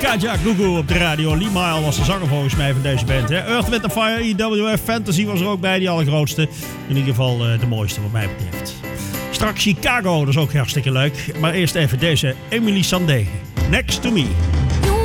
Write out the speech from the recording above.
Kaja Gugu op de radio. Lee Mile was de zanger volgens mij van deze band. Hè? Earth, Wind & Fire, EWF, Fantasy was er ook bij, die allergrootste. In ieder geval de mooiste wat mij betreft. Straks Chicago, dat is ook hartstikke leuk. Maar eerst even deze Emily Sandé. Next to Me.